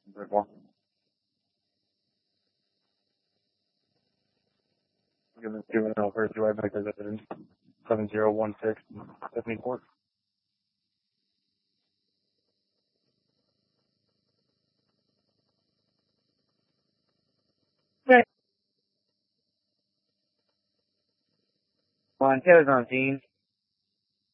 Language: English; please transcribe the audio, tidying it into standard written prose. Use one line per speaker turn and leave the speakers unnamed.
Bridmore. Give them 2-0 first, right back to the 7016 Stephanie Court. Okay. Montana's on team.